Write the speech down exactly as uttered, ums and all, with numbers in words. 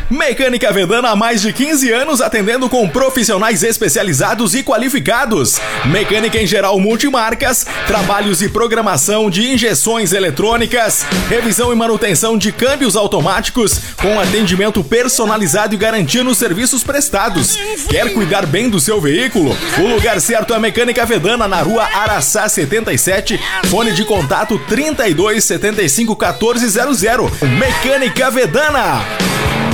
Mecânica Vedana há mais de quinze anos atendendo com profissionais especializados e qualificados. Mecânica em geral multimarcas, trabalhos e programação de injeções eletrônicas, revisão e manutenção de câmbios automáticos, com atendimento personalizado e garantia nos serviços prestados. Quer cuidar bem do seu veículo? O lugar certo é a Mecânica Vedana, na rua Araçá setenta e sete, fone de contato trinta e dois, setenta e cinco, quatorze zero zero. Mecânica Vedana.